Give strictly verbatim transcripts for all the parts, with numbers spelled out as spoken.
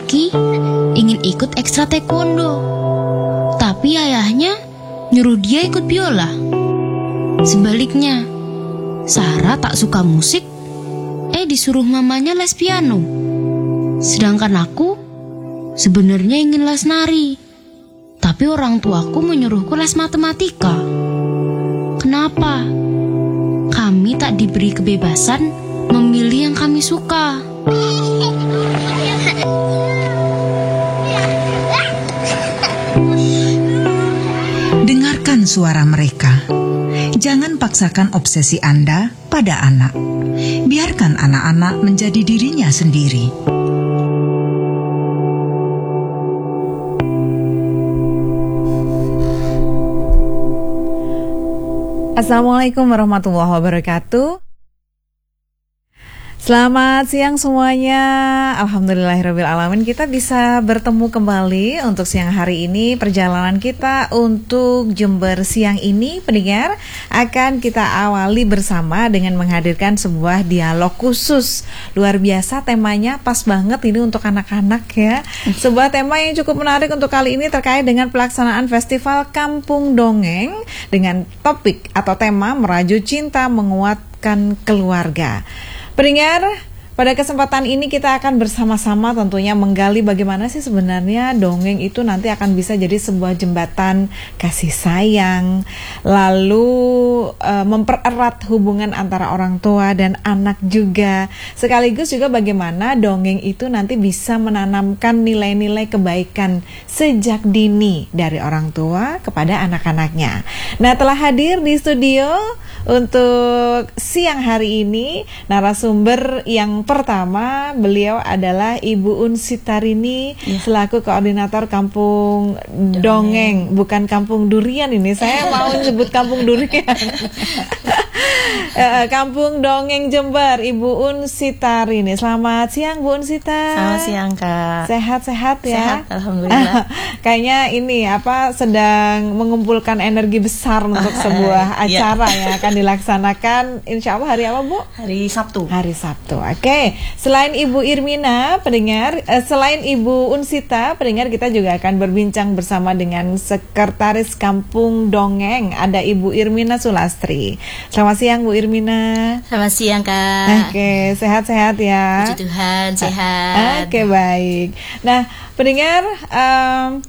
laki ingin ikut ekstra taekwondo, tapi ayahnya nyuruh dia ikut biola. Sebaliknya, Sarah tak suka musik, eh disuruh mamanya les piano. Sedangkan aku sebenarnya ingin les nari, tapi orang tuaku menyuruhku les matematika. Kenapa? Kami tak diberi kebebasan memilih yang kami suka. Dengarkan suara mereka. Jangan paksakan obsesi Anda pada anak. Biarkan anak-anak menjadi dirinya sendiri. Assalamualaikum warahmatullahi wabarakatuh. Selamat siang semuanya. Alhamdulillahirrabbilalamin, kita bisa bertemu kembali untuk siang hari ini. Perjalanan kita untuk Jember siang ini, pendengar, akan kita awali bersama dengan menghadirkan sebuah dialog khusus. Luar biasa temanya, pas banget ini untuk anak-anak ya. Sebuah tema yang cukup menarik untuk kali ini terkait dengan pelaksanaan Festival Kampung Dongeng dengan topik atau tema Merajut Cinta Menguatkan Keluarga. Pendengar, pada kesempatan ini kita akan bersama-sama tentunya menggali bagaimana sih sebenarnya dongeng itu nanti akan bisa jadi sebuah jembatan kasih sayang, lalu e, mempererat hubungan antara orang tua dan anak juga. Sekaligus juga bagaimana dongeng itu nanti bisa menanamkan nilai-nilai kebaikan sejak dini dari orang tua kepada anak-anaknya. Nah, telah hadir di studio untuk siang hari ini narasumber yang pertama, beliau adalah Ibu Unsitarini ya, selaku koordinator Kampung Dongeng. Dongeng, bukan Kampung Durian ini. Saya mau sebut Kampung Durian. Kampung Dongeng Jember, Ibu Unsitarini. Selamat siang Bu Unsita. Selamat siang Kak. Sehat-sehat ya? Sehat, alhamdulillah. Kayaknya ini apa sedang mengumpulkan energi besar untuk sebuah acara yang akan dilaksanakan insya Allah hari apa Bu? Hari Sabtu. Hari Sabtu. Oke. Selain Ibu Irmina, pendengar, eh, selain Ibu Unsita, pendengar, kita juga akan berbincang bersama dengan Sekretaris Kampung Dongeng, ada Ibu Irmina Sulastri. Selamat siang Bu Irmina. Selamat siang Kak. Oke, sehat-sehat ya. Puji Tuhan, sehat. Oke, baik. Nah, pendengar, um,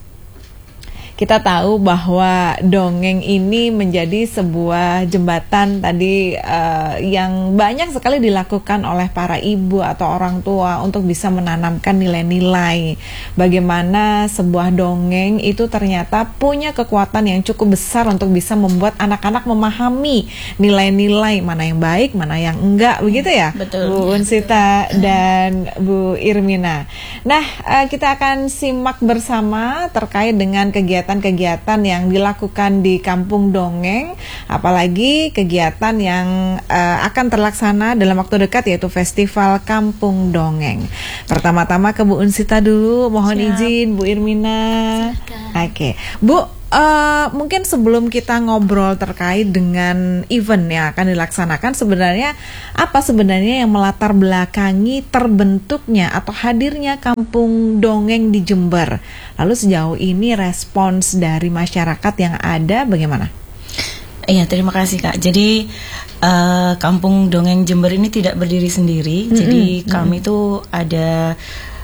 kita tahu bahwa dongeng ini menjadi sebuah jembatan tadi uh, yang banyak sekali dilakukan oleh para ibu atau orang tua untuk bisa menanamkan nilai-nilai. Bagaimana sebuah dongeng itu ternyata punya kekuatan yang cukup besar untuk bisa membuat anak-anak memahami nilai-nilai mana yang baik, mana yang enggak, begitu ya? Betul. Bu Unsita dan Bu Irmina. Nah, uh, kita akan simak bersama terkait dengan kegiatan kegiatan yang dilakukan di Kampung Dongeng, apalagi kegiatan yang uh, akan terlaksana dalam waktu dekat, yaitu Festival Kampung Dongeng. Pertama-tama ke Bu Unsita dulu, mohon Siap. izin Bu Irmina. Oke, okay. Bu, Uh, mungkin sebelum kita ngobrol terkait dengan event yang akan dilaksanakan, sebenarnya apa sebenarnya yang melatar belakangi terbentuknya atau hadirnya Kampung Dongeng di Jember? Lalu sejauh ini respons dari masyarakat yang ada bagaimana? Iya, terima kasih Kak. Jadi uh, Kampung Dongeng Jember ini tidak berdiri sendiri. Mm-hmm. Jadi kami itu ada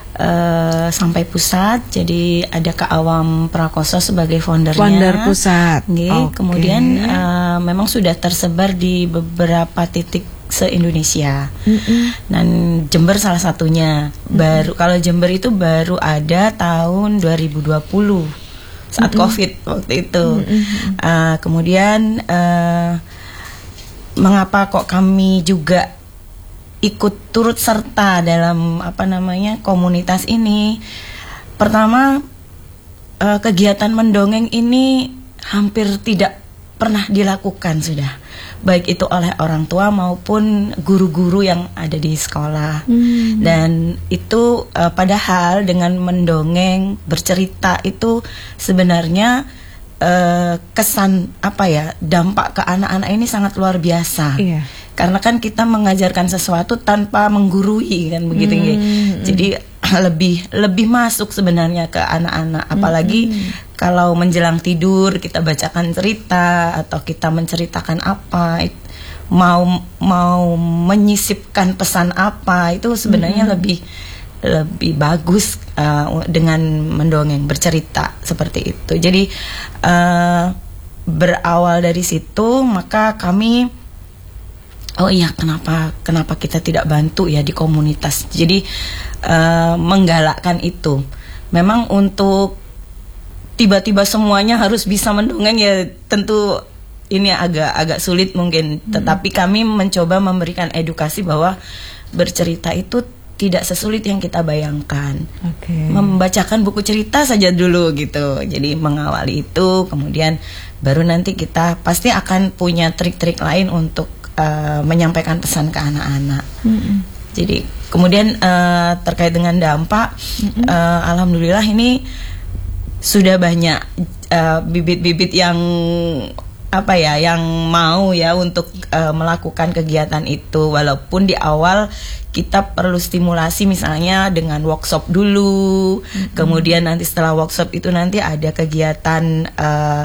Uh, sampai pusat, jadi ada Kak Awam Prakoso sebagai foundernya. Founder pusat. Okay. Okay. Kemudian uh, memang sudah tersebar di beberapa titik se-Indonesia. Mm-hmm. Dan Jember salah satunya. Mm-hmm. Baru kalau Jember itu baru ada tahun dua ribu dua puluh saat mm-hmm. Covid waktu itu. Mm-hmm. Uh, kemudian uh, mengapa kok kami juga ikut turut serta dalam apa namanya komunitas ini? Pertama, eh, kegiatan mendongeng ini hampir tidak pernah dilakukan sudah, baik itu oleh orang tua maupun guru-guru yang ada di sekolah. Hmm. Dan itu eh, padahal dengan mendongeng, bercerita itu sebenarnya eh, kesan apa ya, dampak ke anak-anak ini sangat luar biasa. Iya. Karena kan kita mengajarkan sesuatu tanpa menggurui kan begitu. Hmm. Jadi lebih lebih masuk sebenarnya ke anak-anak, apalagi mm-hmm. kalau menjelang tidur kita bacakan cerita atau kita menceritakan apa, mau mau menyisipkan pesan apa, itu sebenarnya mm-hmm. lebih lebih bagus uh, dengan mendongeng, bercerita seperti itu. Jadi uh, berawal dari situ, maka kami oh iya, kenapa kenapa kita tidak bantu ya di komunitas. Jadi uh, menggalakkan itu. Memang untuk tiba-tiba semuanya harus bisa mendongeng ya tentu ini agak agak sulit mungkin. Hmm. Tetapi kami mencoba memberikan edukasi bahwa bercerita itu tidak sesulit yang kita bayangkan. Okay. Membacakan buku cerita saja dulu gitu. Jadi mengawali itu, kemudian baru nanti kita pasti akan punya trik-trik lain untuk Uh, menyampaikan pesan ke anak-anak. Mm-hmm. Jadi kemudian uh, terkait dengan dampak, mm-hmm. uh, alhamdulillah ini sudah banyak uh, bibit-bibit yang apa ya, yang mau ya untuk uh, melakukan kegiatan itu. Walaupun di awal kita perlu stimulasi misalnya dengan workshop dulu, mm-hmm. kemudian nanti setelah workshop itu nanti ada kegiatan Uh,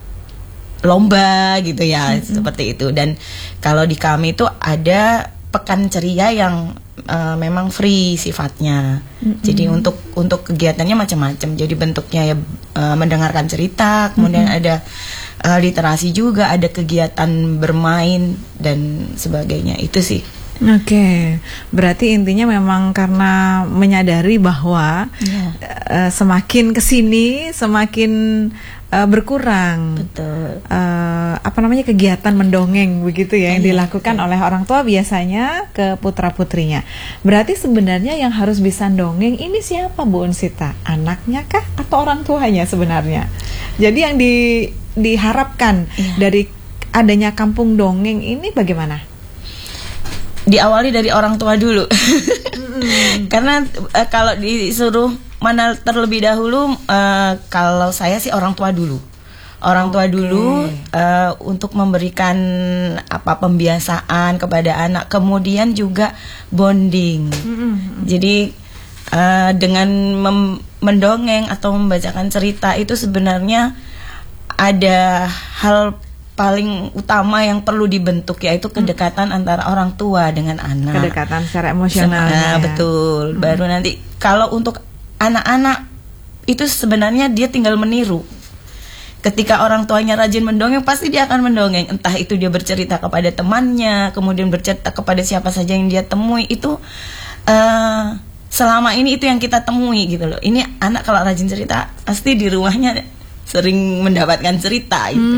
lomba gitu ya, mm-hmm. seperti itu. Dan kalau di kami itu ada pekan ceria yang uh, memang free sifatnya. Mm-hmm. Jadi untuk untuk kegiatannya macam-macam. Jadi bentuknya ya uh, mendengarkan cerita, kemudian mm-hmm. ada uh, literasi juga, ada kegiatan bermain dan sebagainya. Itu sih. Oke, okay. Berarti intinya memang karena menyadari bahwa yeah. uh, semakin kesini semakin uh, berkurang. Betul. Uh, apa namanya kegiatan mendongeng begitu ya yang yeah, dilakukan betul. Oleh orang tua biasanya ke putra putrinya. Berarti sebenarnya yang harus bisa dongeng ini siapa, Bu Unsita? Anaknya kah atau orang tuanya sebenarnya? Jadi yang di, diharapkan yeah. dari adanya kampung dongeng ini bagaimana? Diawali dari orang tua dulu. mm. Karena uh, kalau disuruh mana terlebih dahulu, uh, kalau saya sih orang tua dulu. Orang tua okay. dulu uh, untuk memberikan apa pembiasaan kepada anak, kemudian juga bonding. Mm-hmm. Jadi uh, dengan mem- mendongeng atau membacakan cerita itu sebenarnya ada hal paling utama yang perlu dibentuk, yaitu kedekatan hmm. antara orang tua dengan anak. Kedekatan secara emosional. Nah, ya. Betul. Hmm. Baru nanti kalau untuk anak-anak itu sebenarnya dia tinggal meniru. Ketika orang tuanya rajin mendongeng, pasti dia akan mendongeng. Entah itu dia bercerita kepada temannya, kemudian bercerita kepada siapa saja yang dia temui. Itu uh, selama ini itu yang kita temui gitu loh. Ini anak kalau rajin cerita, pasti di rumahnya sering mendapatkan cerita gitu.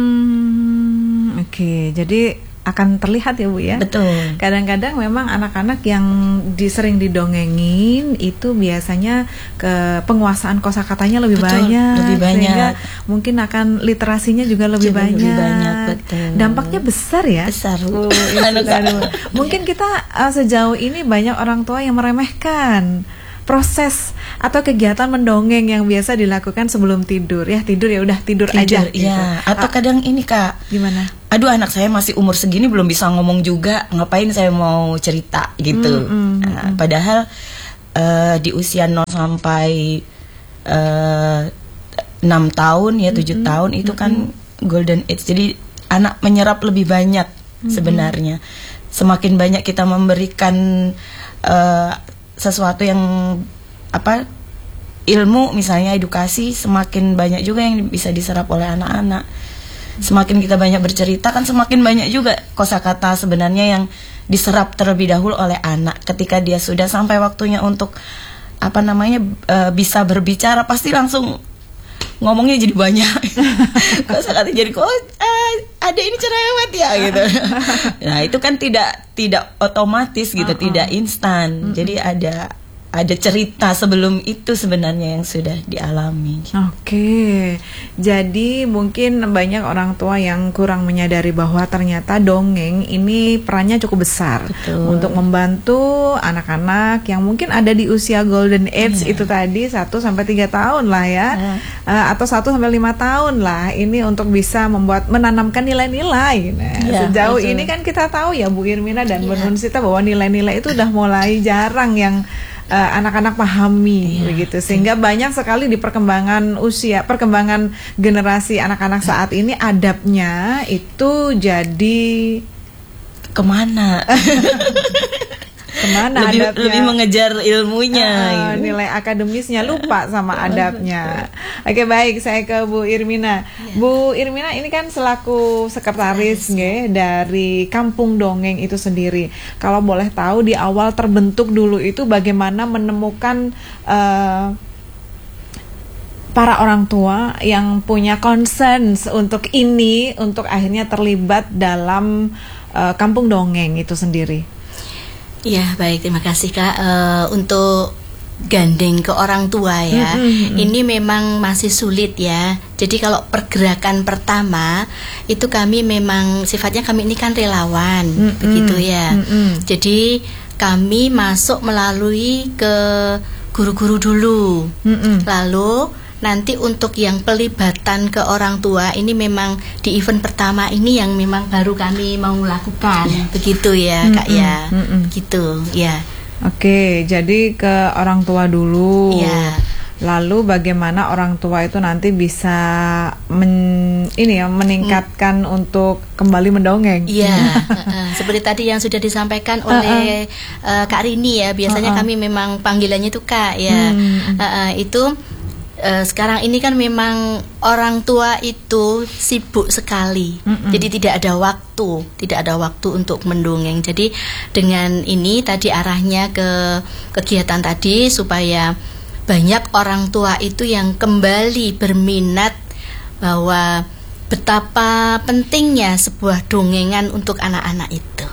Hmm, Oke, okay. Jadi akan terlihat ya Bu ya. Betul. Kadang-kadang memang anak-anak yang disering didongengin itu biasanya ke penguasaan kosakatanya lebih betul, banyak. Lebih banyak. Mungkin akan literasinya juga lebih juga banyak. Lebih banyak, betul. Dampaknya besar ya. Besar. Oh, mungkin kita uh, sejauh ini banyak orang tua yang meremehkan proses atau kegiatan mendongeng yang biasa dilakukan sebelum tidur. Ya tidur ya udah tidur, tidur aja. Iya. Gitu. Atau kadang ini Kak. Gimana? Aduh anak saya masih umur segini belum bisa ngomong juga, ngapain saya mau cerita gitu. Mm, mm, nah, mm. Padahal uh, di usia nol sampai uh, enam tahun ya tujuh mm, tahun itu mm, kan mm. golden age. Jadi anak menyerap lebih banyak mm, sebenarnya. Semakin banyak kita memberikan uh, sesuatu yang apa ilmu misalnya edukasi, semakin banyak juga yang bisa diserap oleh anak-anak. Semakin kita banyak bercerita kan semakin banyak juga kosakata sebenarnya yang diserap terlebih dahulu oleh anak. Ketika dia sudah sampai waktunya untuk apa namanya e, bisa berbicara, pasti langsung ngomongnya jadi banyak. Kosakata jadi kok eh, ada ini cerewet ya gitu. Nah itu kan tidak tidak otomatis gitu, uh-uh. tidak instan. Uh-uh. Jadi ada ada cerita sebelum itu sebenarnya yang sudah dialami. Oke, jadi mungkin banyak orang tua yang kurang menyadari bahwa ternyata dongeng ini perannya cukup besar. Betul. Untuk membantu anak-anak yang mungkin ada di usia golden age yeah. itu tadi satu sampai tiga tahun lah ya, yeah. uh, atau satu sampai lima tahun lah. Ini untuk bisa membuat menanamkan nilai-nilai. Nah, yeah, sejauh betul. Ini kan kita tahu ya Bu Irmina dan yeah. Bu Nunsita bahwa nilai-nilai itu udah mulai jarang yang uh, anak-anak pahami Iya, begitu, sehingga banyak sekali di perkembangan usia, perkembangan generasi anak-anak saat ini adabnya itu jadi kemana? kemana lebih, adabnya? lebih mengejar ilmunya, Uh, gitu. nilai akademisnya lupa sama adabnya. Oke, baik, saya ke Bu Irmina. Bu Irmina ini kan selaku sekretaris nggih dari Kampung Dongeng itu sendiri. Kalau boleh tahu di awal terbentuk dulu itu bagaimana menemukan uh, para orang tua yang punya concern untuk ini, untuk akhirnya terlibat dalam uh, Kampung Dongeng itu sendiri. Ya, baik, terima kasih Kak. Uh, untuk gandeng ke orang tua ya, Mm-hmm. ini memang masih sulit ya. Jadi kalau pergerakan pertama itu kami memang sifatnya kami ini kan relawan, Mm-mm. begitu ya. Mm-mm. Jadi kami masuk melalui ke guru-guru dulu, Mm-mm. lalu nanti untuk yang pelibatan ke orang tua ini memang di event pertama ini yang memang baru kami mau lakukan, begitu ya Kak Mm-mm. ya, Mm-mm. gitu ya. Oke, jadi ke orang tua dulu. Iya. Lalu bagaimana orang tua itu nanti bisa men, ini ya meningkatkan untuk kembali mendongeng. Iya, uh-uh. seperti tadi yang sudah disampaikan oleh uh, Kak Rini ya, biasanya Uh-uh. kami memang panggilannya itu Kak ya. Hmm. Uh-uh, itu uh, sekarang ini kan memang orang tua itu sibuk sekali, Mm-mm. jadi tidak ada waktu, tidak ada waktu untuk mendongeng. Jadi dengan ini tadi arahnya ke kegiatan tadi supaya banyak orang tua itu yang kembali berminat bahwa betapa pentingnya sebuah dongengan untuk anak-anak itu.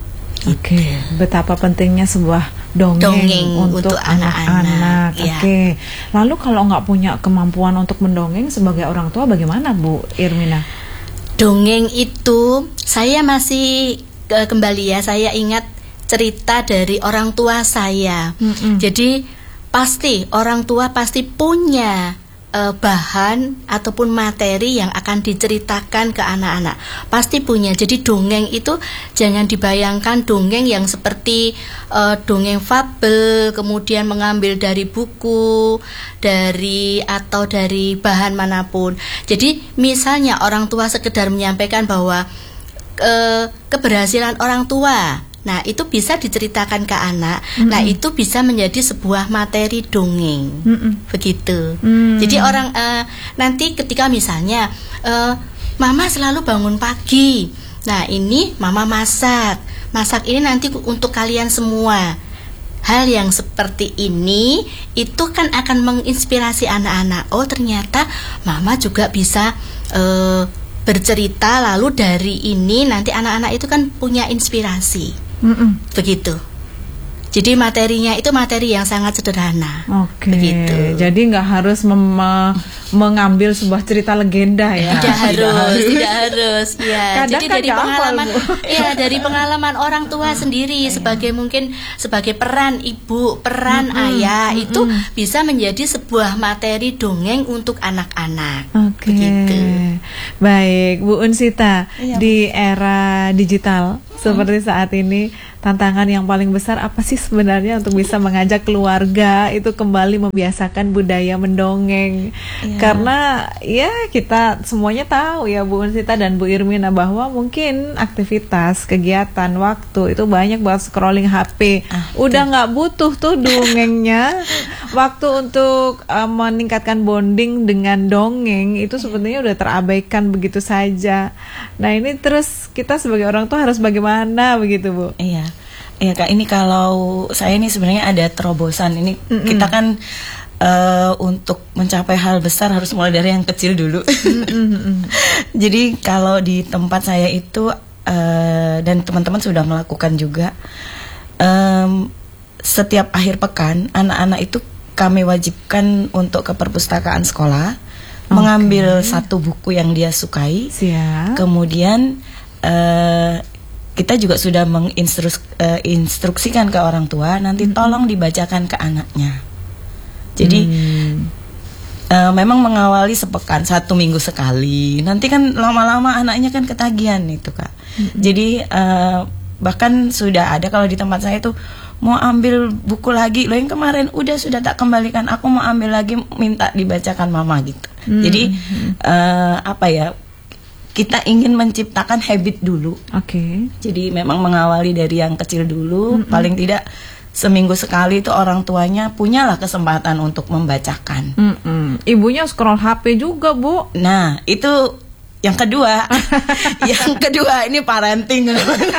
Oke, betapa pentingnya sebuah dongeng, Dongeng untuk untuk anak-anak, anak-anak. ya. Oke. Lalu kalau nggak punya kemampuan untuk mendongeng sebagai orang tua bagaimana Bu Irmina? Dongeng itu saya masih ke- kembali ya, saya ingat cerita dari orang tua saya. Mm-mm. Jadi pasti orang tua pasti punya eh, bahan ataupun materi yang akan diceritakan ke anak-anak. Pasti punya. Jadi dongeng itu jangan dibayangkan dongeng yang seperti eh, dongeng fabel, kemudian mengambil dari buku, dari atau dari bahan manapun. Jadi misalnya orang tua sekedar menyampaikan bahwa eh, keberhasilan orang tua, nah itu bisa diceritakan ke anak. Mm-mm. Nah itu bisa menjadi sebuah materi dongeng. Mm-mm. Begitu. Mm. Jadi orang eh, nanti ketika misalnya eh, mama selalu bangun pagi, nah ini mama masak, masak ini nanti untuk kalian semua. Hal yang seperti ini itu kan akan menginspirasi anak-anak. Oh ternyata mama juga bisa eh, bercerita, lalu dari ini nanti anak-anak itu kan punya inspirasi. Mm-mm. Begitu. Jadi materinya itu materi yang sangat sederhana. Oke, Begitu. jadi nggak harus mem- mengambil sebuah cerita legenda ya. Tidak harus, tidak harus. Ya, Kadang jadi kan dari nggak hafal, pengalaman, Bu. ya dari pengalaman orang tua sendiri sebagai mungkin sebagai peran ibu, peran Mm-mm, ayah mm-mm. itu bisa menjadi sebuah materi dongeng untuk anak-anak. Oke, Begitu. baik Bu Unsita, Iya, Bu. di era digital seperti saat ini, tantangan yang paling besar apa sih sebenarnya untuk bisa mengajak keluarga itu kembali membiasakan budaya mendongeng? Iya. Karena ya kita semuanya tahu ya Bu Unsita dan Bu Irmina bahwa mungkin aktivitas, kegiatan, waktu itu banyak buat scrolling H P. Ah, Udah nggak butuh tuh dongengnya. Waktu untuk uh, meningkatkan bonding dengan dongeng itu sebenarnya udah terabaikan begitu saja. Nah ini terus kita sebagai orang tua harus bagaimana begitu Bu? Iya, iya Kak. Ini kalau saya ini sebenarnya ada terobosan. Ini Mm-mm. kita kan eh, untuk mencapai hal besar harus mulai dari yang kecil dulu. Jadi kalau di tempat saya itu eh, dan teman-teman sudah melakukan juga, em, setiap akhir pekan anak-anak itu kami wajibkan untuk ke perpustakaan sekolah, Oke. mengambil satu buku yang dia sukai. Siap. Kemudian eh, kita juga sudah menginstruksikan ke orang tua, nanti tolong dibacakan ke anaknya. Jadi Hmm. eh, memang mengawali sepekan, satu minggu sekali. Nanti kan lama-lama anaknya kan ketagihan itu Kak. Jadi eh, bahkan sudah ada kalau di tempat saya itu mau ambil buku lagi, lo yang kemarin udah sudah tak kembalikan, aku mau ambil lagi, minta dibacakan mama gitu. Hmm. Jadi uh, apa ya, kita ingin menciptakan habit dulu. Oke. Okay. Jadi memang mengawali dari yang kecil dulu, hmm. paling tidak seminggu sekali itu orang tuanya punyalah kesempatan untuk membacakan. Hmm. Ibunya scroll H P juga, Bu. Nah itu yang kedua. Yang kedua ini parenting.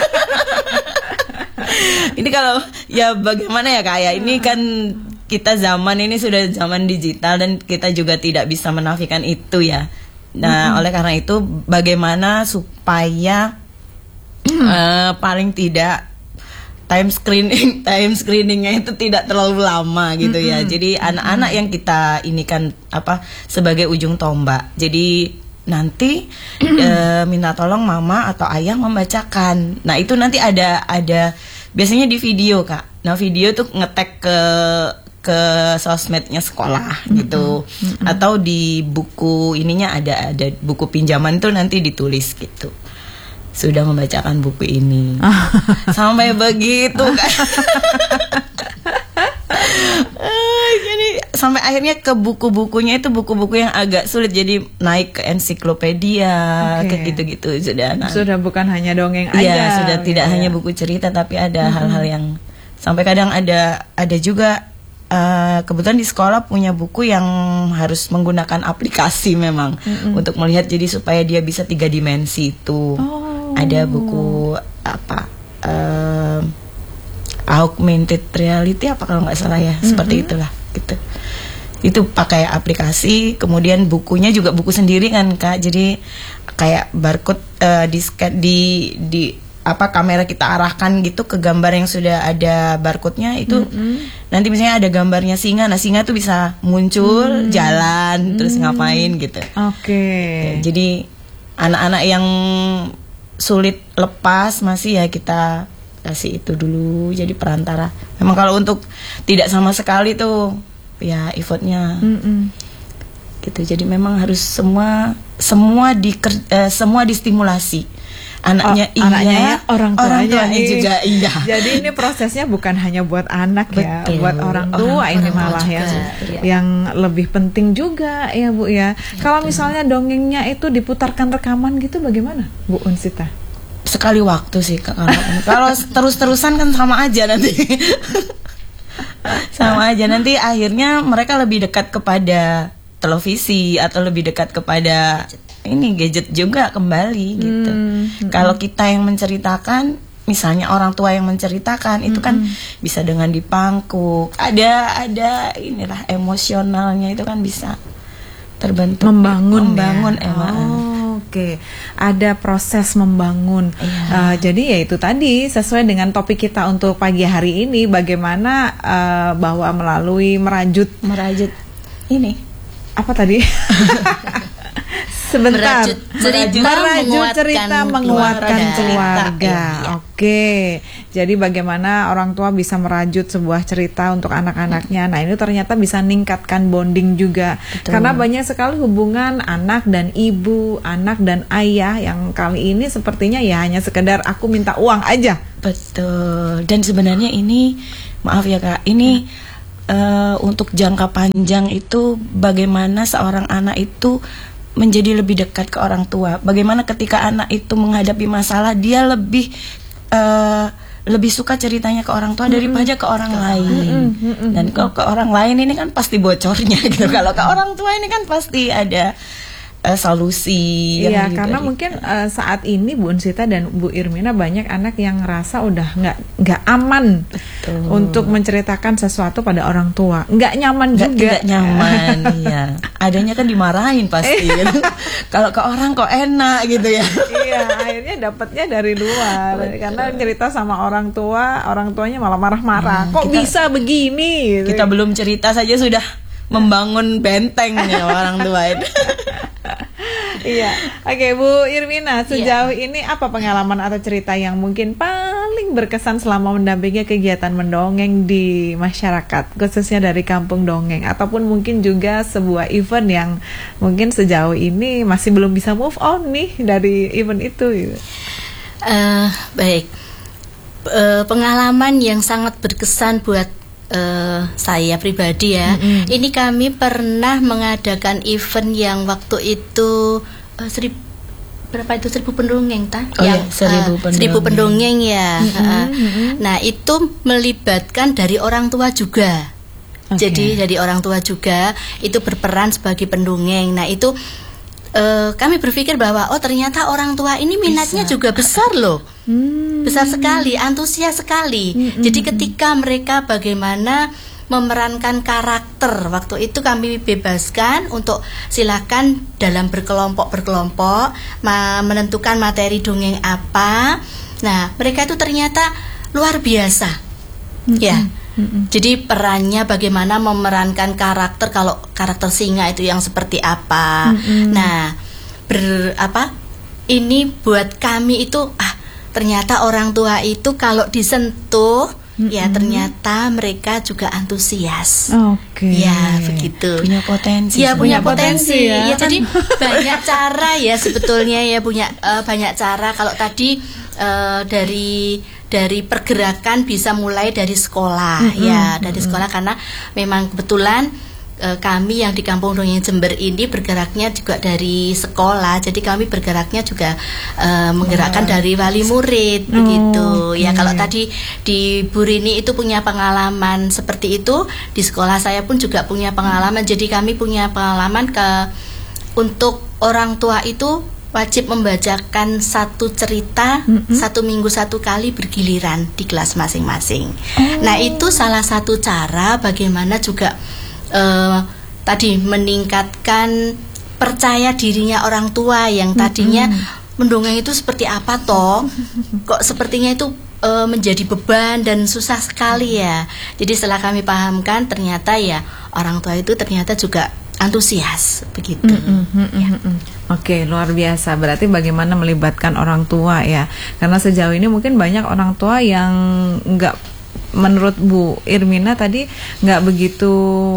Ini kalau ya bagaimana ya Kak ya, ini kan kita zaman ini sudah zaman digital dan kita juga tidak bisa menafikan itu ya. Nah, mm-hmm. oleh karena itu bagaimana supaya uh, paling tidak time screening time screeningnya itu tidak terlalu lama gitu ya. Mm-hmm. Jadi anak-anak yang kita ini kan apa sebagai ujung tombak. Jadi nanti e, minta tolong mama atau ayah membacakan. Nah itu nanti ada ada biasanya di video Kak. Nah video tuh ngetek ke ke sosmednya sekolah gitu, mm-hmm. atau di buku ininya ada ada buku pinjaman tuh nanti ditulis gitu. Sudah membacakan buku ini. Sampai begitu Kak. Jadi sampai akhirnya ke buku-bukunya itu buku-buku yang agak sulit, jadi naik ke ensiklopedia, okay. kayak gitu-gitu sudah. Nah, sudah bukan hanya dongeng ya, aja. Sudah gitu tidak ya. hanya buku cerita, tapi ada mm-hmm. hal-hal yang sampai kadang ada ada juga uh, kebetulan di sekolah punya buku yang harus menggunakan aplikasi memang mm-hmm. untuk melihat, jadi supaya dia bisa tiga dimensi itu. Oh. Ada buku apa? Uh, augmented reality apa kalau nggak salah ya, mm-hmm. seperti itulah gitu. Itu pakai aplikasi, kemudian bukunya juga buku sendiri kan Kak, jadi kayak barcode uh, di di di apa kamera kita arahkan gitu ke gambar yang sudah ada barcode-nya itu, mm-hmm. nanti misalnya ada gambarnya singa, nah singa tuh bisa muncul, mm-hmm. jalan, mm-hmm. terus ngapain gitu. Oke. Okay. Jadi anak-anak yang sulit lepas masih ya kita kasih itu dulu jadi perantara. Memang kalau untuk tidak sama sekali tuh ya effortnya mm-mm. gitu. Jadi memang harus semua semua di eh, semua distimulasi. Anaknya oh, iya, anaknya ya, orang tuanya, orang tuanya juga iya. Jadi ini prosesnya bukan hanya buat anak ya, betul. Buat orang tua orang, ini orang malah ya, ya yang lebih penting juga ya Bu ya. Betul. Kalau misalnya dongengnya itu diputarkan rekaman gitu bagaimana Bu Unsita? Sekali waktu sih kalau kalau terus-terusan kan sama aja nanti. Sama aja nanti akhirnya mereka lebih dekat kepada televisi atau lebih dekat kepada ini gadget juga kembali gitu. Hmm, hmm. Kalau kita yang menceritakan, misalnya orang tua yang menceritakan itu kan hmm. bisa dengan dipangkuk. Ada ada inilah emosionalnya itu kan bisa terbentuk, membangun membangun ya? emang. Oh. Oke, ada proses membangun. Iya. Uh, jadi ya itu tadi sesuai dengan topik kita untuk pagi hari ini, bagaimana uh, bahwa melalui merajut merajut ini apa tadi? Sebentar. Merajut cerita, merajut menguatkan cerita menguatkan keluarga. keluarga. Iya. Oke. Jadi bagaimana orang tua bisa merajut sebuah cerita untuk anak-anaknya. Nah, ini ternyata bisa meningkatkan bonding juga. Betul. Karena banyak sekali hubungan anak dan ibu, anak dan ayah yang kali ini sepertinya ya hanya sekedar aku minta uang aja. Betul. Dan sebenarnya ini maaf ya Kak, ini hmm. uh, untuk jangka panjang itu bagaimana seorang anak itu menjadi lebih dekat ke orang tua. Bagaimana ketika anak itu menghadapi masalah, dia lebih uh, lebih suka ceritanya ke orang tua mm-hmm. daripada ke orang lain. Mm-hmm. Dan kalau ke orang lain ini kan pasti bocornya gitu. Kalau ke orang tua ini kan pasti ada uh, solusi. Iya, gitu, karena gitu. mungkin uh, saat ini Bu Unsita dan Bu Irmina banyak anak yang ngerasa udah nggak nggak aman. Betul. Untuk menceritakan sesuatu pada orang tua, nggak nyaman nggak, juga. Nggak nyaman, iya. Adanya kan dimarahin pasti. Gitu. Kalau ke orang kok enak gitu ya. Iya, akhirnya dapatnya dari luar. Betul. Karena cerita sama orang tua, orang tuanya malah marah-marah. Hmm, kok kita, bisa begini? Gitu. Kita belum cerita saja sudah membangun benteng ya orang tua itu. Iya, oke Bu Irmina, sejauh yeah. ini apa pengalaman atau cerita yang mungkin paling berkesan selama mendampingi kegiatan mendongeng di masyarakat, khususnya dari Kampung Dongeng, ataupun mungkin juga sebuah event yang mungkin sejauh ini masih belum bisa move on nih dari event itu? Gitu. Uh, baik, uh, pengalaman yang sangat berkesan buat uh, saya pribadi ya. Mm-hmm. Ini kami pernah mengadakan event yang waktu itu uh, serib, berapa itu seribu pendongeng ta? Oh yang ya, seribu uh, pendongeng. seribu pendongeng ya. Mm-hmm. Uh, Mm-hmm. Nah itu melibatkan dari orang tua juga. Okay. Jadi dari orang tua juga itu berperan sebagai pendongeng. Nah itu uh, kami berpikir bahwa oh ternyata orang tua ini minatnya Bisa. juga besar loh, Hmm. besar sekali, antusias sekali. Hmm, Jadi hmm, ketika mereka bagaimana memerankan karakter, waktu itu kami bebaskan untuk silakan dalam berkelompok-berkelompok menentukan materi dongeng apa. Nah mereka itu ternyata luar biasa, Hmm. ya. Mm-mm. Jadi perannya bagaimana memerankan karakter, kalau karakter singa itu yang seperti apa. Mm-mm. Nah, ber apa? Ini buat kami itu ah ternyata orang tua itu kalau disentuh Mm-mm. ya ternyata mereka juga antusias. Oke. Ya, begitu. Punya potensi. Ya punya Punya potensi, potensi, ya. ya. Jadi banyak cara ya sebetulnya ya punya uh, banyak cara. Kalau tadi uh, dari dari pergerakan bisa mulai dari sekolah, Mm-hmm. ya dari sekolah karena memang kebetulan uh, kami yang di Kampung Dongeng Jember ini bergeraknya juga dari sekolah. Jadi kami bergeraknya juga uh, menggerakkan dari wali murid, begitu. okay. Ya kalau tadi di Bu Rini itu punya pengalaman seperti itu, di sekolah saya pun juga punya pengalaman. Jadi kami punya pengalaman ke untuk orang tua itu wajib membacakan satu cerita Mm-hmm. satu minggu satu kali bergiliran di kelas masing-masing. Oh. Nah itu salah satu cara bagaimana juga uh, tadi meningkatkan percaya dirinya orang tua yang tadinya Mm-hmm. mendongeng itu seperti apa toh, kok sepertinya itu uh, menjadi beban dan susah sekali ya. Jadi setelah kami pahamkan ternyata ya orang tua itu ternyata juga antusias begitu. Mm-mm, mm-mm, Ya. mm-mm. Oke, luar biasa. Berarti bagaimana melibatkan orang tua ya? Karena sejauh ini mungkin banyak orang tua yang nggak, menurut Bu Irmina tadi nggak begitu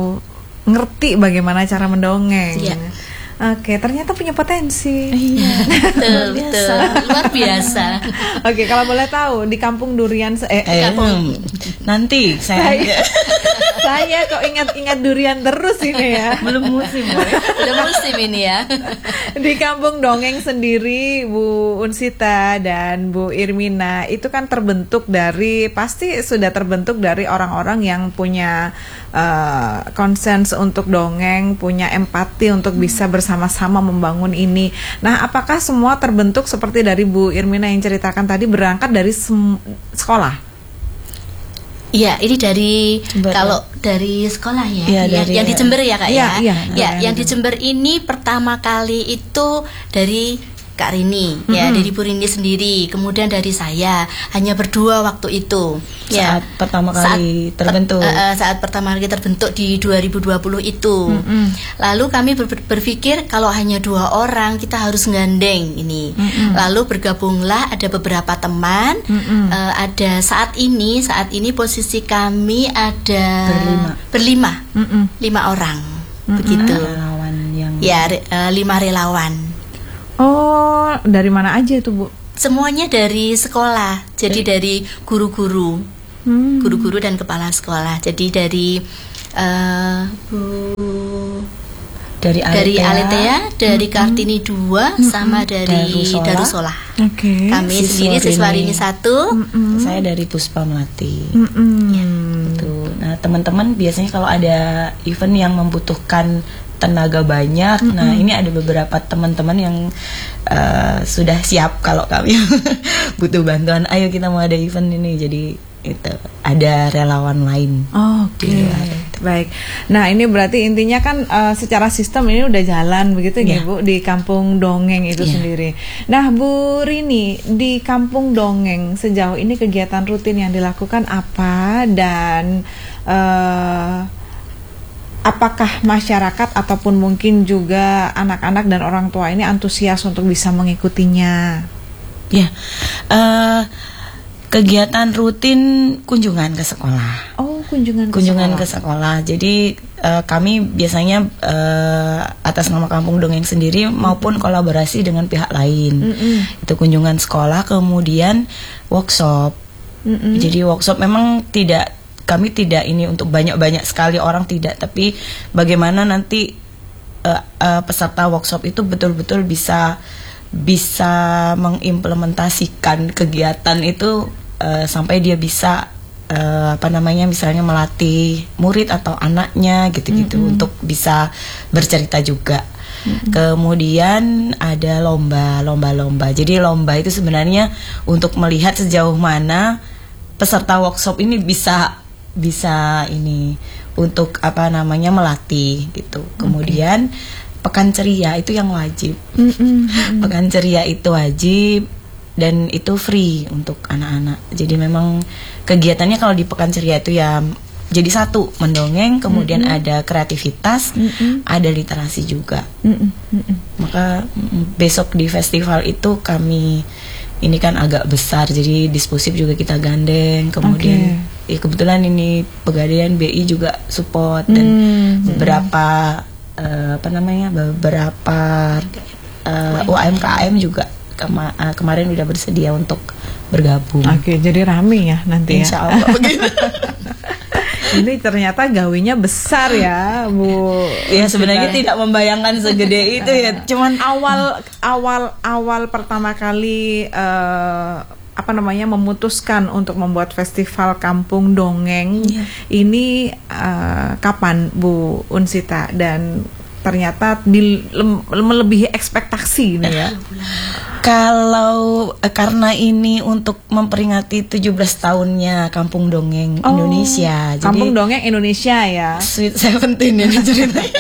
ngerti bagaimana cara mendongeng. Iya. Oke, ternyata punya potensi. Iya. Betul, betul. Luar biasa. Oke, kalau boleh tahu di Kampung Durian se- eh, Eh, Kampung. hmm, nanti saya saya, saya kok ingat-ingat durian terus ini ya. belum musim, Boy. Udah musim ini ya. Di Kampung Dongeng sendiri Bu Unsita dan Bu Irmina itu kan terbentuk dari, pasti sudah terbentuk dari orang-orang yang punya uh, konsen untuk dongeng, punya empati untuk bisa bersama-sama membangun ini. Nah, apakah semua terbentuk seperti dari Bu Irmina yang ceritakan tadi, berangkat dari sem- sekolah? Iya, ini dari Jember, kalau dari sekolah ya, Iya, yang, dari- yang di Jember ya kak Iya, ya. iya, ya, iya, yang iya. di Jember ini pertama kali itu dari Kak Rini, ya Mm-mm. dari Bu Rini sendiri, kemudian dari saya, hanya berdua waktu itu. Ya, Saat pertama kali Saat terbentuk. per- eh, eh, saat pertama kali terbentuk di dua ribu dua puluh itu. Mm-mm. Lalu kami ber- berpikir kalau hanya dua orang kita harus gandeng ini. Mm-mm. Lalu bergabunglah ada beberapa teman. Mm-mm. Eh, ada saat ini saat ini posisi kami ada Berlima. berlima, Mm-mm. lima orang, Mm-mm. begitu. Relawan yang Ya re- eh, lima relawan. Oh, dari mana aja itu, Bu? Semuanya dari sekolah, jadi dari guru-guru, Hmm. guru-guru dan kepala sekolah. Jadi dari eh, Bu dari dari Aletea, Aletea, dari Kartini dua, sama dari Darussola. Darussola. Oke. Kami Siswa sendiri siswa Rini. Rini satu. Mm-mm. saya dari Puspa Melati. Mm-mm. Tuh. Nah, teman-teman biasanya kalau ada event yang membutuhkan tenaga banyak, Mm-mm. nah ini ada beberapa teman-teman yang uh, sudah siap kalau kami butuh bantuan. Ayo kita mau ada event ini, jadi itu ada relawan lain. Oke, Di luar. baik. Nah, ini berarti intinya kan uh, secara sistem ini udah jalan begitu ya, Iya. Bu, di Kampung Dongeng itu Iya. sendiri. Nah, Bu Rini, di Kampung Dongeng sejauh ini kegiatan rutin yang dilakukan apa, dan uh, apakah masyarakat ataupun mungkin juga anak-anak dan orang tua ini antusias untuk bisa mengikutinya? Ya, uh, kegiatan rutin kunjungan ke sekolah. Oh, kunjungan ke kunjungan sekolah. ke sekolah. Jadi uh, kami biasanya uh, atas nama Kampung Dongeng sendiri maupun kolaborasi dengan pihak lain. Mm-mm. Itu kunjungan sekolah, kemudian workshop. Mm-mm. Jadi workshop memang tidak, kami tidak ini untuk banyak-banyak sekali orang, tidak, tapi bagaimana nanti uh, uh, peserta workshop itu betul-betul bisa bisa mengimplementasikan kegiatan itu uh, sampai dia bisa uh, apa namanya misalnya melatih murid atau anaknya gitu-gitu mm-hmm. untuk bisa bercerita juga. Mm-hmm. Kemudian ada lomba, lomba-lomba. Jadi lomba itu sebenarnya untuk melihat sejauh mana peserta workshop ini bisa bisa ini untuk apa namanya melatih gitu. Kemudian okay. Pekan ceria itu yang wajib. Mm-hmm. Pekan ceria itu wajib dan itu free untuk anak-anak. Jadi memang kegiatannya kalau di pekan ceria itu ya jadi satu mendongeng, kemudian mm-hmm. ada kreativitas, mm-hmm. ada literasi juga. Mm-hmm. Maka mm, besok di festival itu kami ini kan agak besar, jadi dispusif juga kita gandeng. Kemudian okay. ya kebetulan ini Pegadaian B I juga support dan mm-hmm. beberapa Uh, apa namanya beberapa uh, U M K M juga kema- uh, kemarin udah bersedia untuk bergabung. Oke, jadi rame ya nanti Insya ya. Allah begitu. Ini ternyata gawinya besar ya, Bu. Ya sebenarnya tidak membayangkan segede itu ya. Cuman awal awal awal pertama kali uh, apa namanya memutuskan untuk membuat festival Kampung Dongeng yeah. ini uh, kapan Bu Unsita, dan ternyata di, lem, melebihi ekspektasi ini ya. Kalau eh, karena ini untuk memperingati tujuh belas tahunnya Kampung Dongeng oh, Indonesia. Kampung jadi, Dongeng Indonesia ya. Sweet Seventeen ini ceritanya.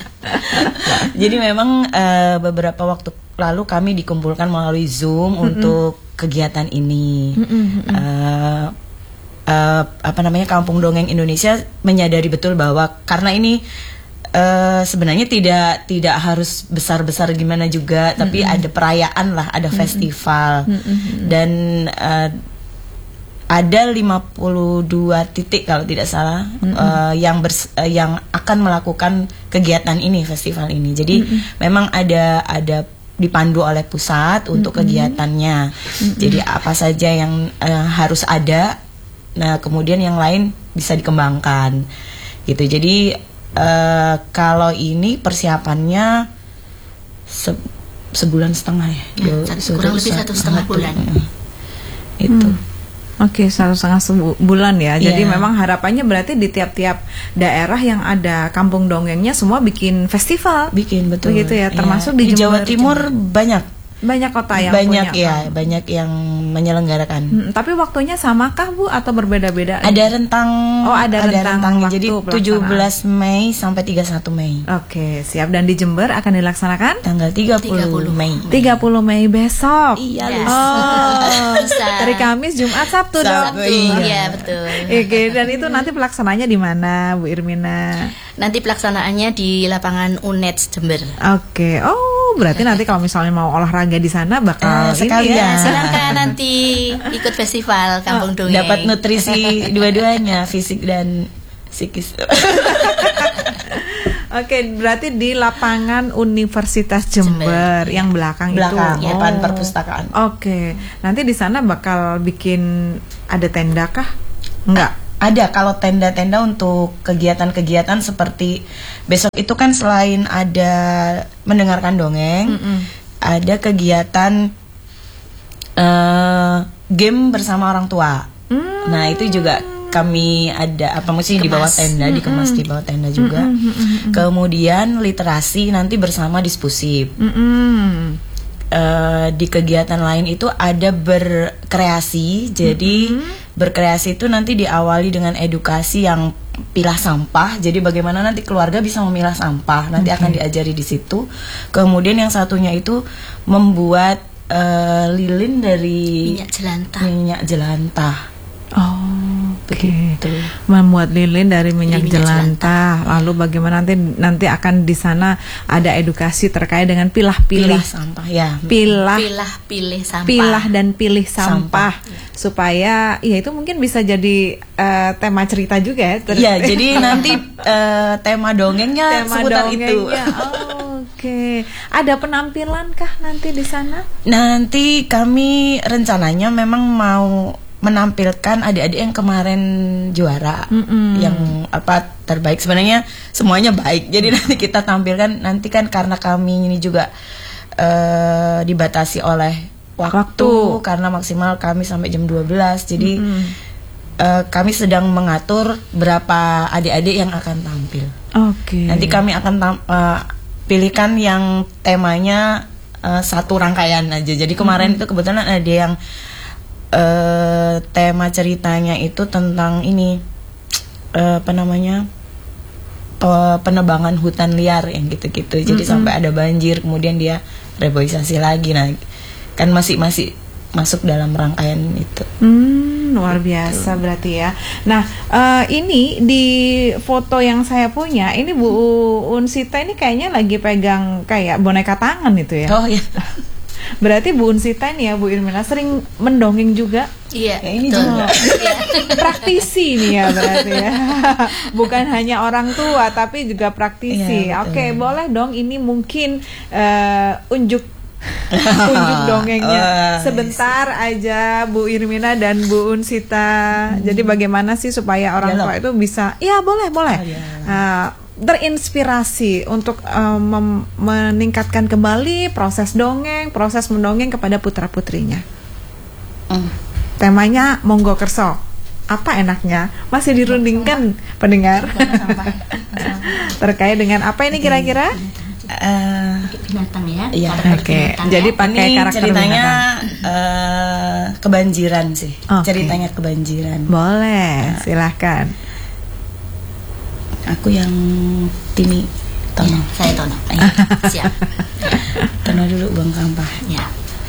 Jadi memang uh, beberapa waktu lalu kami dikumpulkan melalui Zoom mm-hmm. untuk kegiatan ini. Mm-hmm. Uh, uh, apa namanya Kampung Dongeng Indonesia menyadari betul bahwa karena ini uh, sebenarnya tidak tidak harus besar-besar gimana juga, mm-hmm. tapi ada perayaan lah, ada mm-hmm. festival mm-hmm. dan uh, ada lima puluh dua titik kalau tidak salah mm-hmm. uh, yang bers- uh, yang akan melakukan kegiatan ini, festival ini. Jadi mm-hmm. memang ada ada dipandu oleh pusat untuk mm-hmm. kegiatannya. Mm-hmm. Jadi apa saja yang uh, harus ada, nah kemudian yang lain bisa dikembangkan, gitu. Jadi uh, kalau ini persiapannya se- sebulan setengah ya, ya satu, kurang lebih satu setengah bulan. Uh, itu. Hmm. Oke, satu setengah bulan ya. Jadi yeah. memang harapannya berarti di tiap-tiap daerah yang ada kampung dongengnya semua bikin festival. Bikin, betul. Begitu ya, termasuk yeah. di, di Jember, Jawa Timur Jember. banyak. Banyak kota yang banyak punya. ya, kan? banyak yang menyelenggarakan. Hmm, tapi waktunya samakah Bu atau berbeda-beda? Ada rentang. Oh, ada, ada rentang rentangnya. Jadi tujuh belas Mei sampai tiga puluh satu Mei. Oke, siap. Dan di Jember akan dilaksanakan tanggal tiga puluh Mei. tiga puluh Mei besok. Iya, yes. Oh. Dari Kamis, Jumat, Sabtu dong. Sabtu, iya betul. Oke, dan itu nanti pelaksananya di mana, Bu Irmina? Nanti pelaksanaannya di lapangan U N E D Jember. Oke. Oh, berarti nanti kalau misalnya mau olahraga di sana bakal uh, sekali ya. Silakan nanti ikut festival Kampung Dongeng. Dapat nutrisi dua-duanya, fisik dan psikis. Oke, berarti di lapangan Universitas Jember, Jember yang belakang, belakang itu. depan Oh. perpustakaan. Oke. Nanti di sana bakal bikin ada tenda kah? Enggak. Ada, kalau tenda-tenda untuk kegiatan-kegiatan seperti besok itu kan selain ada mendengarkan dongeng, mm-hmm. ada kegiatan uh, game bersama orang tua. Mm. Nah itu juga kami ada apa mesti di bawah tenda, mm-hmm. dikemas di bawah tenda juga. Mm-hmm. Kemudian literasi nanti bersama diskusi. Mm-hmm. Uh, di kegiatan lain itu ada berkreasi. Jadi mm-hmm. berkreasi itu nanti diawali dengan edukasi yang pilah sampah. Jadi bagaimana nanti keluarga bisa memilah sampah, nanti okay. akan diajari di situ. Kemudian yang satunya itu membuat uh, lilin dari minyak jelantah. Minyak jelantah. Oh, oke. Okay. Membuat lilin dari minyak, minyak jelantah. jelantah. Lalu bagaimana nanti nanti akan di sana ada edukasi terkait dengan pilah-pilih pilah sampah ya. Pilah, pilah pilih sampah. Pilah dan pilih sampah, sampah. Ya. Supaya ya itu mungkin bisa jadi uh, tema cerita juga ya. Iya, jadi nanti uh, tema dongengnya tema seputar dongengnya. itu. Oh, oke. Okay. Ada penampilan kah nanti di sana? Nanti kami rencananya memang mau menampilkan adik-adik yang kemarin juara, Mm-mm. yang apa terbaik. Sebenarnya semuanya baik. Jadi nanti kita tampilkan, nanti kan karena kami ini juga uh, dibatasi oleh waktu, Waktu. karena maksimal kami sampai jam dua belas. Jadi Mm-mm. uh, kami sedang mengatur berapa adik-adik yang akan tampil. Oke. Nanti kami akan tam- uh, pilihkan yang temanya uh, satu rangkaian aja. Jadi kemarin itu kebetulan ada yang uh, tema ceritanya itu tentang ini uh, apa namanya pe- penebangan hutan liar yang gitu-gitu. Jadi Mm-mm. sampai ada banjir, kemudian dia reboisasi lagi. Nah, kan masih masih masuk dalam rangkaian itu. Hmm, luar biasa berarti ya. Nah, eh, ini di foto yang saya punya, ini Bu Unsita ini kayaknya lagi pegang kayak boneka tangan itu ya. Oh ya. Berarti Bu Unsita ini ya, Bu Irmina sering mendongeng juga. Iya, Ya, ini betul. juga. Iya. Praktisi nih ya berarti ya. Bukan hanya orang tua tapi juga praktisi. Iya, betul. Oke, boleh dong ini mungkin eh, unjuk unjuk dongengnya Wah, sebentar aja Bu Irmina dan Bu Unsita. Jadi bagaimana sih supaya orang Dialog. tua itu bisa, ya boleh boleh, Oh, iya. Nah, terinspirasi untuk eh, mem- meningkatkan kembali proses dongeng, proses mendongeng kepada putra putrinya. Mm. Temanya monggo kerso. Apa enaknya? Masih dirundingkan pendengar. Terkait dengan apa ini kira-kira? Uh, Binatang ya. Iya. karakter Oke, binatang ya. jadi pakai ini karakter ceritanya binatang. eh, kebanjiran sih. Oke. Ceritanya kebanjiran. Boleh, silahkan. Aku yang Tini Tono. Iya, saya Tono. Ayo, Siap. Tono dulu buang sampah. Ya.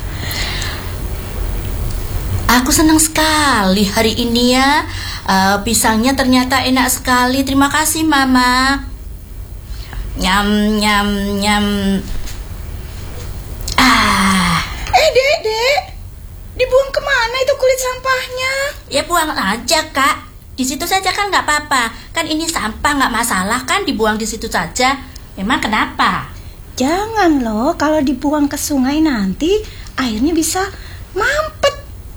Aku senang sekali hari ini ya. Eh, pisangnya ternyata enak sekali. Terima kasih Mama. Nyam nyam nyam. Ah. Eh, Dek, Dek. Dibuang kemana itu kulit sampahnya? Ya buang aja Kak. Di situ saja kan nggak apa-apa. Kan ini sampah nggak masalah kan dibuang di situ saja. Memang kenapa? Jangan loh, kalau dibuang ke sungai nanti airnya bisa mampet.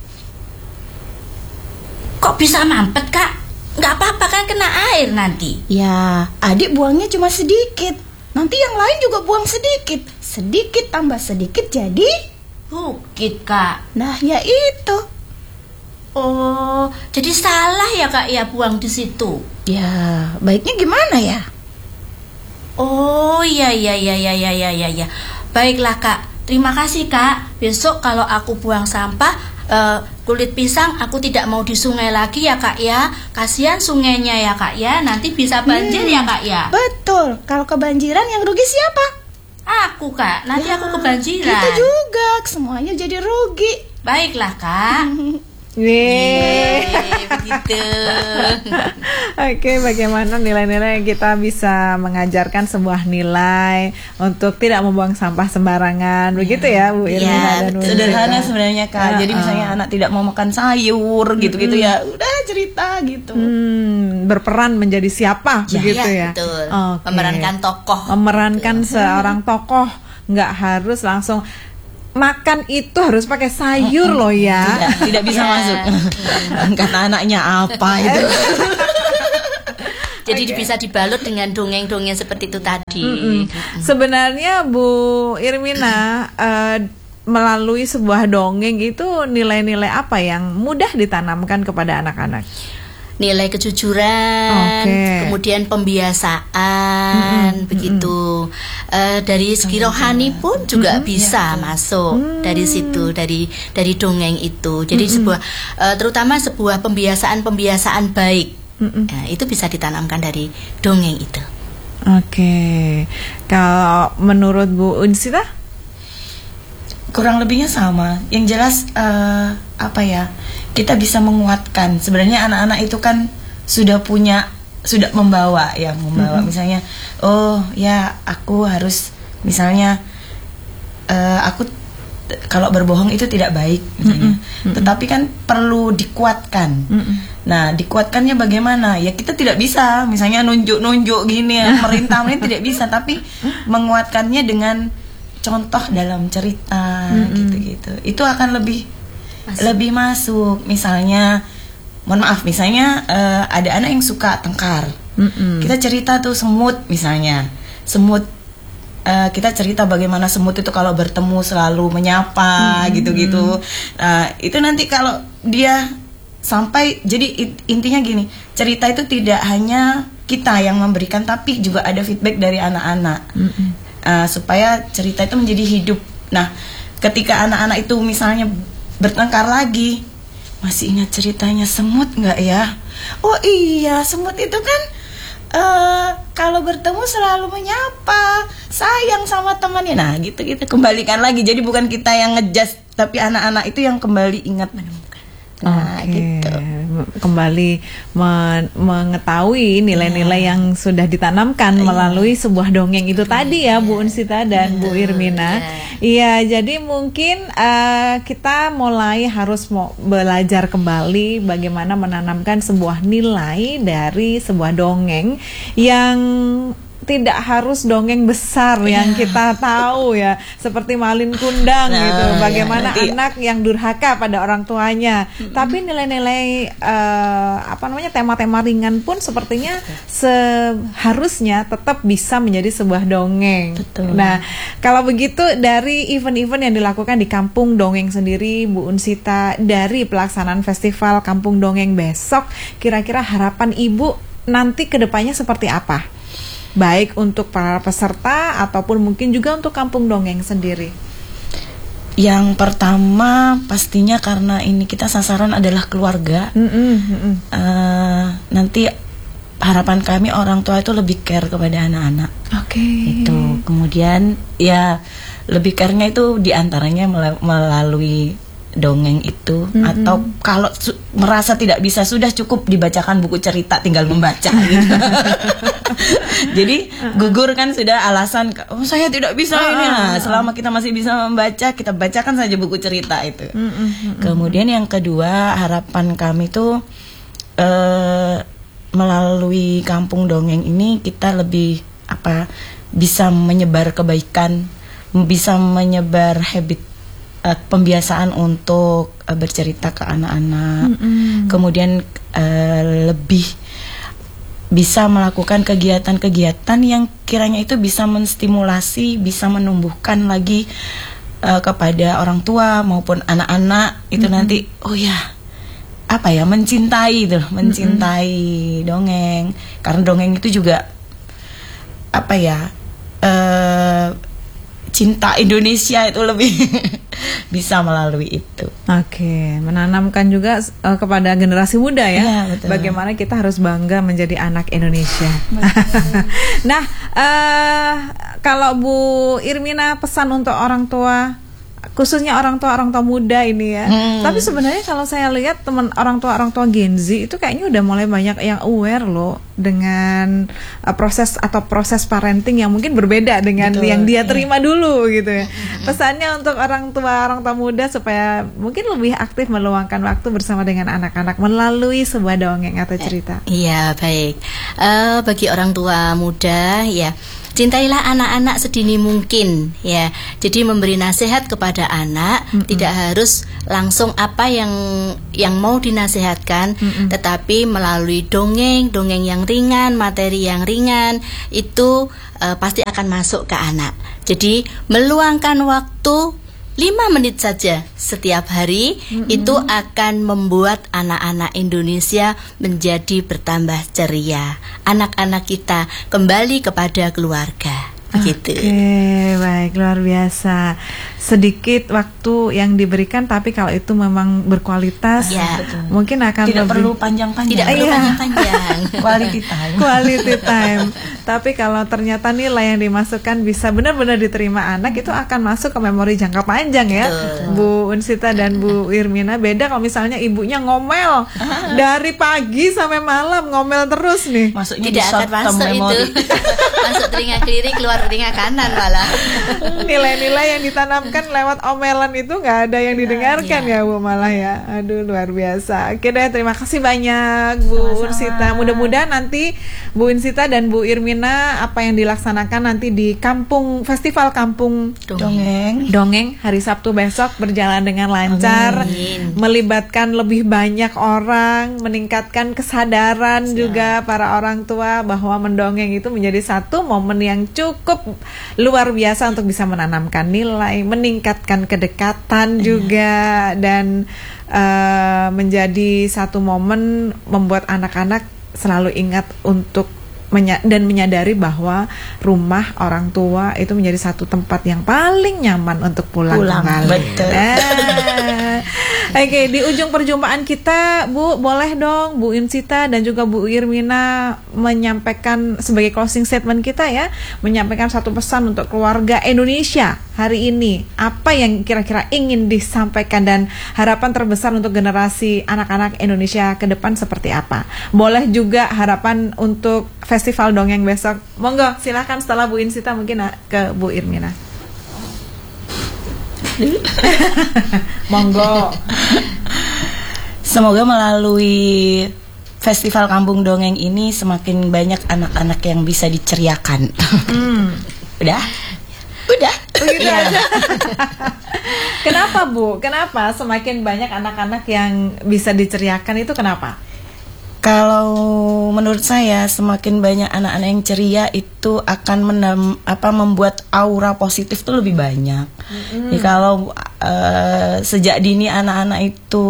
Kok bisa mampet Kak? Nggak apa-apa kan kena air nanti. Ya, adik buangnya cuma sedikit. Nanti yang lain juga buang sedikit. Sedikit tambah sedikit jadi, Bukit Kak. nah ya itu. Oh, jadi salah ya Kak ya buang di situ. Ya, baiknya gimana ya? Oh, iya iya iya iya iya iya iya. Ya. Baiklah Kak. Terima kasih Kak. Besok kalau aku buang sampah eh, kulit pisang aku tidak mau di sungai lagi ya Kak ya. Kasihan sungainya ya Kak ya. Nanti bisa banjir ya Kak ya. Betul, kalau kebanjiran yang rugi siapa? Aku Kak. Nanti Ya, aku kebanjiran. Kita juga, semuanya jadi rugi. Baiklah Kak. Yeay. Yeay, begitu. Oke, bagaimana nilai-nilai yang kita bisa mengajarkan sebuah nilai untuk tidak membuang sampah sembarangan, begitu ya Bu Irmina Iya, dan Bu betul. Sederhana Unsita? sebenarnya Kak. Jadi Uh-uh. misalnya anak tidak mau makan sayur gitu-gitu ya, udah cerita gitu. Hmm, berperan menjadi siapa, Ya, begitu ya, ya? betul. Oke. Memerankan tokoh. Memerankan seorang tokoh, nggak harus langsung makan itu harus pakai sayur loh ya. Tidak, tidak bisa Ya. masuk. Karena anaknya apa itu. Jadi bisa dibalut dengan dongeng-dongeng seperti itu tadi. Mm-mm. Sebenarnya Bu Irmina, eh, melalui sebuah dongeng itu nilai-nilai apa yang mudah ditanamkan kepada anak-anak? Nilai kejujuran, Oke. kemudian pembiasaan, begitu. Eh, dari segi rohani pun juga bisa masuk dari situ, dari dari dongeng itu. Jadi sebuah, eh, terutama sebuah pembiasaan-pembiasaan baik, eh, itu bisa ditanamkan dari dongeng itu. Oke, kalau menurut Bu Unsita? Kurang lebihnya sama. Yang jelas eh, apa ya? Kita bisa menguatkan. Sebenarnya anak-anak itu kan sudah punya, sudah membawa ya, membawa. Mm-hmm. Misalnya, oh ya aku harus, misalnya eh, aku t- kalau berbohong itu tidak baik, misalnya. Mm-hmm. Tetapi kan perlu dikuatkan. Mm-mm. Nah, dikuatkannya bagaimana? Ya kita tidak bisa, misalnya nunjuk-nunjuk gini, ya, merintah-merintah tidak bisa, tapi menguatkannya dengan contoh dalam cerita, Mm-mm. gitu-gitu. Itu akan lebih Masuk. lebih masuk. Misalnya, mohon maaf, misalnya uh, ada anak yang suka tengkar. Mm-mm. Kita cerita tuh semut misalnya, semut. Uh, kita cerita bagaimana semut itu kalau bertemu selalu menyapa, Hmm. gitu-gitu. Uh, itu nanti kalau dia sampai, jadi it- intinya gini, cerita itu tidak hanya kita yang memberikan, tapi juga ada feedback dari anak-anak, uh, supaya cerita itu menjadi hidup. Nah, ketika anak-anak itu misalnya bertengkar lagi, masih ingat ceritanya semut nggak ya? Oh iya, semut itu kan Uh, kalau bertemu selalu menyapa, sayang sama temannya. Nah, gitu-gitu kembalikan lagi. Jadi bukan kita yang ngejudge, tapi anak-anak itu yang kembali ingat menemukan. Nah, Oke, gitu. kembali men- mengetahui nilai-nilai yang sudah ditanamkan Iya. melalui sebuah dongeng itu tadi ya, Bu Unsita dan Bu Irmina. Iya, jadi mungkin eh, kita mulai harus mau belajar kembali bagaimana menanamkan sebuah nilai dari sebuah dongeng yang tidak harus dongeng besar yang kita tahu ya, seperti Malin Kundang Nah, gitu. ya, Bagaimana nanti- anak yang durhaka pada orang tuanya. Tapi nilai-nilai eh, apa namanya tema-tema ringan pun sepertinya seharusnya tetap bisa menjadi sebuah dongeng. Betul. Nah, kalau begitu dari event-event yang dilakukan di Kampung Dongeng sendiri, Bu Unsita, dari pelaksanaan festival Kampung Dongeng besok, kira-kira harapan Ibu nanti ke depannya seperti apa? Baik untuk para peserta ataupun mungkin juga untuk Kampung Dongeng sendiri. Yang pertama pastinya karena ini kita sasaran adalah keluarga. Mm-mm, mm-mm. Uh, nanti harapan kami orang tua itu lebih care kepada anak-anak. Oke. Itu kemudian ya lebih care-nya itu diantaranya mela- melalui dongeng itu, atau kalau su- merasa tidak bisa, sudah cukup dibacakan buku cerita, tinggal membaca gitu. Jadi gugur kan sudah alasan, oh saya tidak bisa ini. Nah, selama kita masih bisa membaca, kita bacakan saja buku cerita itu. Kemudian yang kedua, harapan kami tuh eh, melalui Kampung Dongeng ini kita lebih apa bisa menyebar kebaikan, bisa menyebar habit, uh, pembiasaan untuk uh, bercerita ke anak-anak. Mm-mm. Kemudian uh, lebih bisa melakukan kegiatan-kegiatan yang kiranya itu bisa menstimulasi, bisa menumbuhkan lagi uh, kepada orang tua maupun anak-anak itu nanti, oh ya, apa ya, mencintai itu, mencintai dongeng. Karena dongeng itu juga apa ya, uh, cinta Indonesia itu lebih bisa melalui itu. Oke, menanamkan juga uh, kepada generasi muda ya, Iya, betul. bagaimana kita harus bangga menjadi anak Indonesia. Nah, uh, kalau Bu Irmina pesan untuk orang tua, khususnya orang tua orang tua muda ini ya. Hmm. Tapi sebenarnya kalau saya lihat teman orang tua orang tua Gen Z itu kayaknya udah mulai banyak yang aware loh dengan uh, proses atau proses parenting yang mungkin berbeda dengan Betul, yang dia iya. terima dulu gitu ya. Pesannya untuk orang tua orang tua muda supaya mungkin lebih aktif meluangkan waktu bersama dengan anak-anak melalui sebuah dongeng atau cerita. Iya, baik. Eh, bagi orang tua muda, ya, cintailah anak-anak sedini mungkin, ya. Jadi memberi nasihat kepada anak tidak harus langsung apa yang yang mau dinasehatkan, tetapi melalui dongeng, dongeng yang ringan, materi yang ringan itu eh, pasti akan masuk ke anak. Jadi meluangkan waktu lima menit saja setiap hari itu akan membuat anak-anak Indonesia menjadi bertambah ceria. Anak-anak kita kembali kepada keluarga. Begitu. Oke, baik, luar biasa. Sedikit waktu yang diberikan, tapi kalau itu memang berkualitas, Ya, betul. mungkin akan Tidak lebih perlu panjang-panjang. Tidak perlu Iya. panjang-panjang. Quality time. quality time. Tapi kalau ternyata nilai yang dimasukkan bisa benar-benar diterima anak, itu akan masuk ke memori jangka panjang ya. Betul. Bu Unsita dan Bu Irmina, beda kalau misalnya ibunya ngomel dari pagi sampai malam, ngomel terus nih. Masuknya Tidak di akan short term masuk memory. itu. Masuk telinga kiri, keluar telinga kanan malah. Nilai-nilai yang ditanamkan lewat omelan itu nggak ada yang didengarkan ya, Bu, malah ya. Aduh, luar biasa. Oke deh, terima kasih banyak Bu Ursita. Mudah-mudahan nanti Bu Ursita dan Bu Irmina apa yang dilaksanakan nanti di kampung festival kampung Dongeng. Dongeng hari Sabtu besok berjalan dengan lancar, Amin. melibatkan lebih banyak orang, meningkatkan kesadaran juga para orang tua bahwa mendongeng itu menjadi satu momen yang cukup luar biasa untuk bisa menanamkan nilai, meningkatkan kedekatan juga, dan uh, menjadi satu momen membuat anak-anak selalu ingat untuk menya- dan menyadari bahwa rumah orang tua itu menjadi satu tempat yang paling nyaman untuk pulang, Pulang, kembali. betul. Nah, Oke, di ujung perjumpaan kita, Bu, boleh dong Bu Ursita dan juga Bu Irmina menyampaikan sebagai closing statement kita ya, menyampaikan satu pesan untuk keluarga Indonesia hari ini. Apa yang kira-kira ingin disampaikan dan harapan terbesar untuk generasi anak-anak Indonesia ke depan seperti apa? Boleh juga harapan untuk Festival Dongeng besok. Monggo, silakan setelah Bu Ursita mungkin ke Bu Irmina. Monggo. Semoga melalui Festival Kampung Dongeng ini semakin banyak anak-anak yang bisa diceriakan. Hmm. Udah? Udah. Begitu Iya. aja. Kenapa, Bu? Kenapa semakin banyak anak-anak yang bisa diceriakan itu kenapa? Kalau menurut saya semakin banyak anak-anak yang ceria itu akan menam, apa membuat aura positif tuh lebih banyak. Mm-hmm. Jadi kalau uh, sejak dini anak-anak itu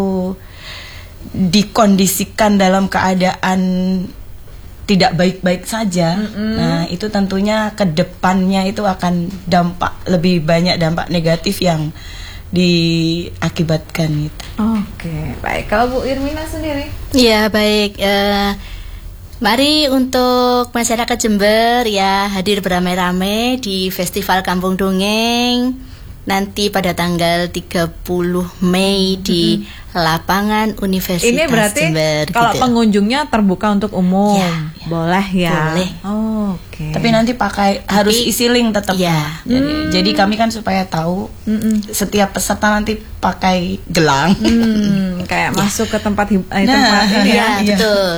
dikondisikan dalam keadaan tidak baik-baik saja, mm-hmm. nah itu tentunya ke depannya itu akan dampak lebih banyak dampak negatif yang diakibatkan gitu. Oke, baik. Kalau Bu Irmina sendiri? Ya baik, eh, mari untuk masyarakat Jember ya hadir beramai-ramai di Festival Kampung Dongeng nanti pada tanggal tiga puluh Mei di mm-hmm. lapangan Universitas Ini berarti Jember. Kalau gitu. pengunjungnya terbuka untuk umum, Ya, ya. boleh ya. Boleh. Oh, Oke. Tapi nanti pakai Tapi- harus isi link tetap. Ya. Jadi, Hmm. jadi kami kan supaya tahu Mm-mm. setiap peserta nanti pakai gelang. Hmm, kayak masuk ke tempat hib- eh, Nah, tempat ini ya. Ya, Iya. betul.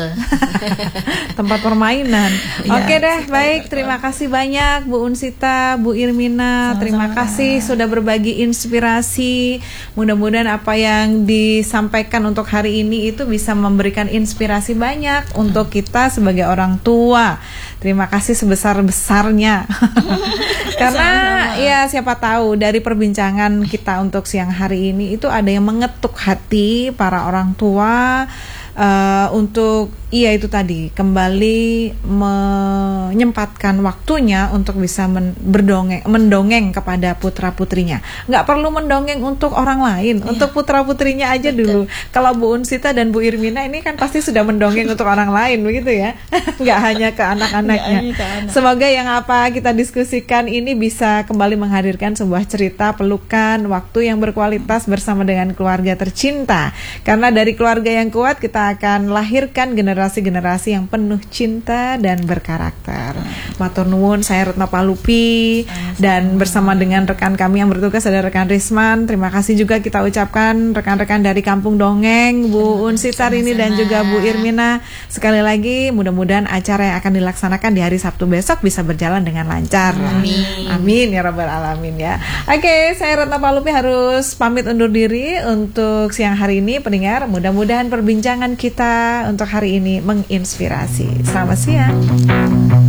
Tempat permainan. Iya. Oke deh, baik. Terima kasih banyak Bu Ursita, Bu Irmina. Terima kasih sudah berbagi inspirasi. Mudah-mudahan apa yang disampaikan untuk hari ini itu bisa memberikan inspirasi banyak untuk kita sebagai orang tua. Terima kasih sebesar-besarnya. Karena ya siapa tahu dari perbincangan kita untuk siang hari ini itu ada yang mengetuk hati para orang tua uh, untuk iya itu tadi kembali menyempatkan waktunya untuk bisa men- berdongeng mendongeng kepada putra putrinya. Nggak perlu mendongeng untuk orang lain, Iya. untuk putra putrinya aja dulu. Kalau Bu Ursita dan Bu Irmina ini kan pasti sudah mendongeng untuk orang lain begitu ya, nggak hanya ke anak-anaknya. Nggak hanya ke anak. Semoga yang apa kita diskusikan ini bisa kembali menghadirkan sebuah cerita pelukan waktu yang berkualitas bersama dengan keluarga tercinta. Karena dari keluarga yang kuat kita akan lahirkan generasi-generasi yang penuh cinta dan berkarakter. Matur nuwun, saya Retno Palupi dan bersama dengan rekan kami yang bertugas ada rekan Risman. Terima kasih juga kita ucapkan rekan-rekan dari Kampung Dongeng, Bu Ursita ini dan juga Bu Irmina. Sekali lagi mudah-mudahan acara yang akan dilaksanakan di hari Sabtu besok bisa berjalan dengan lancar. Amin. Amin ya rabbal alamin ya. Oke, saya Retno Palupi harus pamit undur diri untuk siang hari ini pendengar. Mudah-mudahan perbincangan kita untuk hari ini menginspirasi. Selamat siang.